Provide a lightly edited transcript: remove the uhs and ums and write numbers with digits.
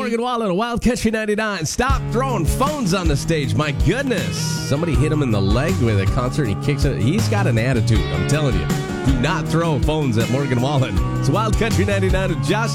Morgan Wallen, Wild Country 99. Stop throwing phones on the stage. My goodness. Somebody hit him in the leg with a concert. He kicks it. He's got an attitude. I'm telling you. Do not throw phones at Morgan Wallen. It's Wild Country 99 with Josh